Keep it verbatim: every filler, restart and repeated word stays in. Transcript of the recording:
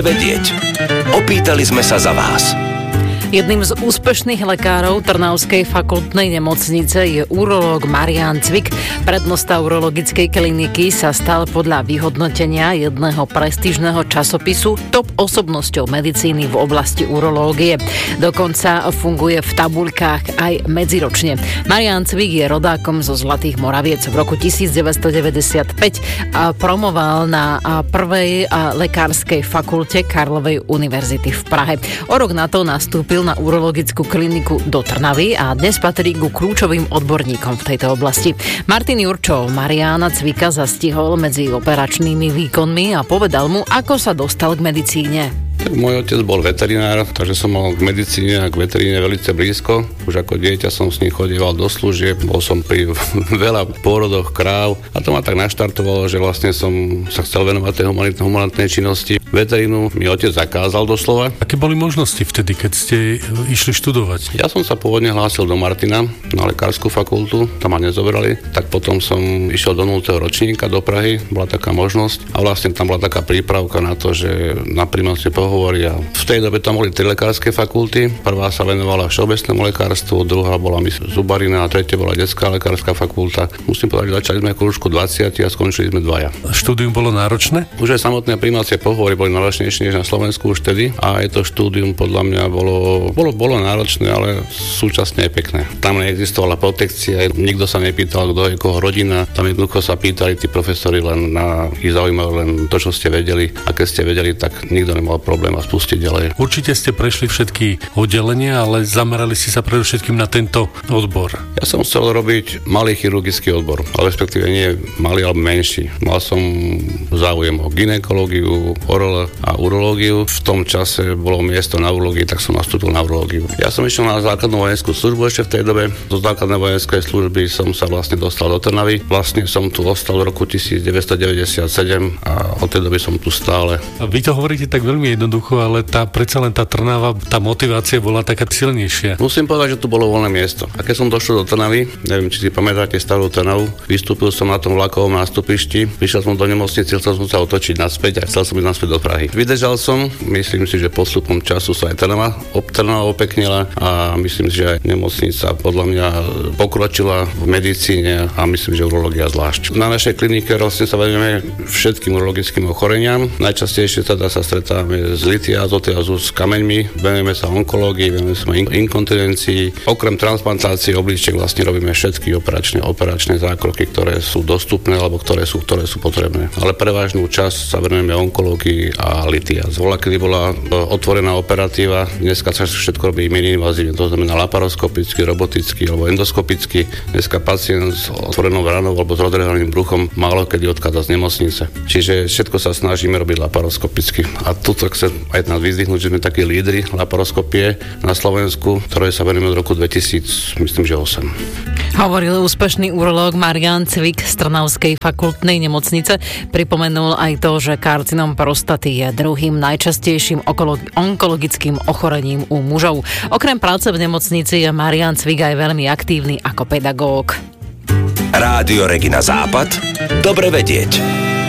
Vedieť. Opýtali sme sa za vás. Jedným z úspešných lekárov Trnavskej fakultnej nemocnice je urológ Marián Cvik. Prednosta urologickej kliniky sa stal podľa vyhodnotenia jedného prestížneho časopisu top osobnosťou medicíny v oblasti urológie. Dokonca funguje v tabuľkách aj medziročne. Marián Cvik je rodákom zo Zlatých Moraviec. V roku devätnásťstodeväťdesiatpäť promoval na prvej lekárskej fakulte Karlovej univerzity v Prahe. O rok na to nastúpil na urologickú kliniku do Trnavy a dnes patrí ku kľúčovým odborníkom v tejto oblasti. Martin Jurčo Mariána Cvika zastihol medzi operačnými výkonmi a povedal mu, ako sa dostal k medicíne. Môj otec bol veterinár, takže som mal k medicíne a k veteríne veľmi blízko. Už ako dieťa som s ním chodieval do služieb, bol som pri veľa pôrodoch kráv a to ma tak naštartovalo, že vlastne som sa chcel venovať tej humanitnej činnosti. Veterínu mi otec zakázal doslova. Aké boli možnosti vtedy, keď ste išli študovať? Ja som sa pôvodne hlásil do Martina na lekárskú fakultu, tam ma nezobrali, tak potom som išiel do nultého ročníka do Prahy, bola taká možnosť a vlastne tam bola taká prípravka na to, že na primácie hovoria. V tej dobe tam boli tri lekárske fakulty. Prvá sa venovala všeobecnému lekárstvu, druhá bola myslím zubarina a tretia bola detská lekárska fakulta. Musím povedať, že začali sme kružku dvadsať a skončili sme dvaja. Štúdium bolo náročné? Už aj samotné primácie pohovory boli náročnejšie než na Slovensku už vtedy a aj to štúdium podľa mňa bolo, bolo, bolo náročné, ale súčasne aj pekné. Tam neexistovala protekcia, nikto sa nepýtal, kto je koho rodina. Tam jednoducho sa pýtali tí profesori len na ich zaujímavé len to, čo ste vedeli. A keď ste vedeli, tak nikto nemal problém a spustiť ďalej. Určite ste prešli všetky oddelenia, ale zamerali si sa predovšetkým na tento odbor. Ja som chcel robiť malý chirurgický odbor, ale respektíve nie malý, ale menší. Mal som záujem o gynekológiu, orol a urológiu. V tom čase bolo miesto na urológii, tak som nastúpil na urológiu. Ja som išiel na základnú vojenskú službu ešte v tej dobe. Do základnej vojenskej služby som sa vlastne dostal do Trnavy. Vlastne som tu ostal v roku devätnásťstodeväťdesiatsedem a od tej doby som tu stále. A vy to hovoríte tak veľmi jednoducho, ale tá predsa len tá Trnava, tá motivácia bola taká silnejšia. Musím povedať, že tu bolo voľné miesto. A keď som došiel do Trnavy, neviem, či si pamätáte starú Trnavu, vystúpil som na tom vlakovom nástupišti, prišiel som do nemocnice, chcel som sa otočiť naspäť a chcel som ísť naspäť do Prahy. Vydržal som, myslím si, že postupom času sa aj Trnava obtrnala, opeknila a myslím si, že aj nemocnica podľa mňa pokročila v medicíne a myslím, že urológia zvlášť. Na našej klinike vlastne sa venujeme všetkým urologickým ochoreniam. Najčastejšie teda sa stretávame s litiazotiazu, s kameňmi, venujeme sa onkológii, venujeme sa inkontinencii. Okrem transplantácie obličiek vlastne robíme všetky operačné, operačné zákroky, ktoré sú dostupné alebo ktoré sú, ktoré sú potrebné. Ale prevažnú časť sa venujeme onkológii a litiaz. Voľa, kedy bola otvorená operatíva, dneska sa všetko robí minimalizívne, to znamená laparoskopicky, roboticky alebo endoskopicky. Dneska pacient s otvorenou ranou alebo s rozrehaným bruchom málo kedy odchádza z nemocnice. Čiže všetko sa snažíme robiť laparoskopicky. A tuto chcem aj nás vyzdvihnúť, že sme takí lídri laparoskopie na Slovensku, ktoré sa venujeme od roku dvetisíc, myslím, že osem. Hovoril úspešný urológ Marián Cvik z Trnavskej fakultnej nemocnice. Pripomenul aj to, že karcinom prostaty je druhým najčastejším onkologickým ochorením u mužov. Okrem práce v nemocnici je Marián Cvik aj veľmi aktívny ako pedagóg. Rádio Regina Západ. Dobre vedieť.